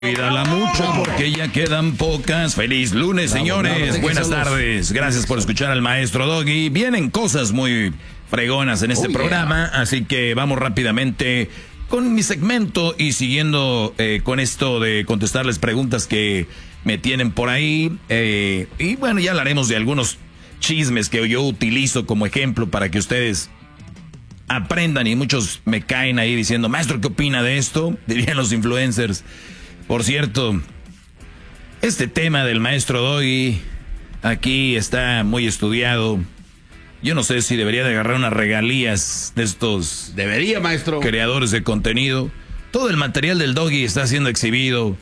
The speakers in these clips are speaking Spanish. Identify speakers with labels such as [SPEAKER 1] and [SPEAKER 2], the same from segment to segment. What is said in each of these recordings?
[SPEAKER 1] Cuídala mucho porque ya quedan pocas. Feliz lunes, señores. Buenas tardes. Gracias por escuchar al maestro Doggy. Vienen cosas muy fregonas en este programa, así que vamos rápidamente con mi segmento y siguiendo con esto de contestarles preguntas que me tienen por ahí. Y bueno, ya hablaremos de algunos chismes que yo utilizo como ejemplo para que ustedes aprendan, y muchos me caen ahí diciendo, maestro, ¿qué opina de esto? Dirían los influencers. Por cierto, este tema del maestro Doggy aquí está muy estudiado. Yo no sé si debería de agarrar unas regalías de estos creadores de contenido. Todo el material del Doggy está siendo exhibido.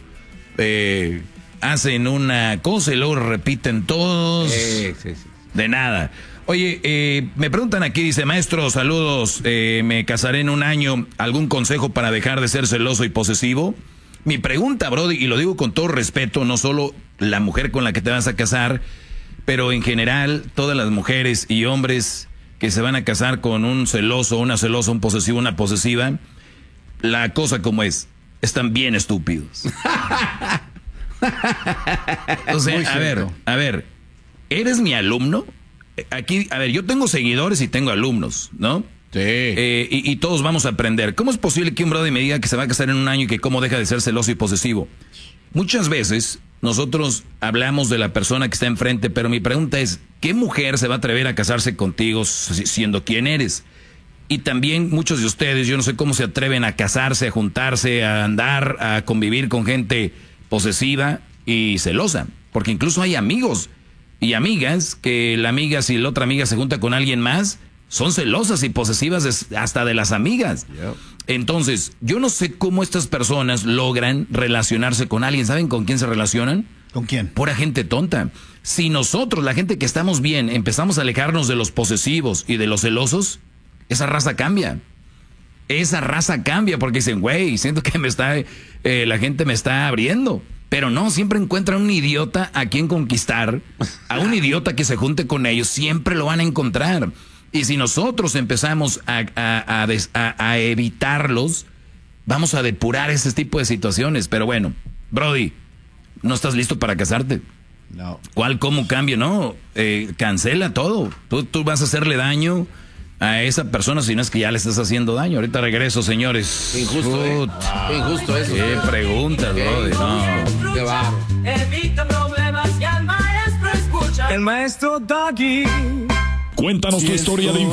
[SPEAKER 1] Hacen una cosa y luego repiten todos. Sí. De nada. Oye, me preguntan aquí, dice, maestro, saludos, me casaré en un año. ¿Algún consejo para dejar de ser celoso y posesivo? Mi pregunta, Brody, y lo digo con todo respeto, no solo la mujer con la que te vas a casar, pero en general todas las mujeres y hombres que se van a casar con un celoso, una celosa, un posesivo, una posesiva, la cosa como es, están bien estúpidos. O sea, a ver, ¿eres mi alumno? Aquí, a ver, yo tengo seguidores y tengo alumnos, ¿no? Sí. Y todos vamos a aprender. ¿Cómo es posible que un brother me diga que se va a casar en un año y que cómo deja de ser celoso y posesivo? Muchas veces nosotros hablamos de la persona que está enfrente, pero mi pregunta es, ¿qué mujer se va a atrever a casarse contigo siendo quien eres? Y también muchos de ustedes, yo no sé cómo se atreven a casarse, a juntarse, a andar, a convivir con gente posesiva y celosa. Porque incluso hay amigos y amigas que la amiga, si la otra amiga se junta con alguien más, son celosas y posesivas hasta de las amigas. Yep. Entonces, yo no sé cómo estas personas logran relacionarse con alguien. ¿Saben con quién se relacionan?
[SPEAKER 2] ¿Con quién?
[SPEAKER 1] Pura gente tonta. Si nosotros, la gente que estamos bien, empezamos a alejarnos de los posesivos y de los celosos, esa raza cambia. Esa raza cambia porque dicen, güey, siento que la gente me está abriendo. Pero no, siempre encuentran un idiota a quien conquistar, a un idiota que se junte con ellos, siempre lo van a encontrar. Y si nosotros empezamos a evitarlos, vamos a depurar ese tipo de situaciones. Pero bueno, Brody, ¿no estás listo para casarte?
[SPEAKER 2] No.
[SPEAKER 1] ¿Cómo cambio? No, cancela todo. Tú vas a hacerle daño a esa persona si no es que ya le estás haciendo daño. Ahorita regreso, señores.
[SPEAKER 3] Injusto, injusto eso.
[SPEAKER 1] ¿Qué preguntas, Brody? No.
[SPEAKER 3] Qué va.
[SPEAKER 4] Evita problemas y al maestro escucha.
[SPEAKER 5] El maestro Doggy.
[SPEAKER 6] Cuéntanos tu historia de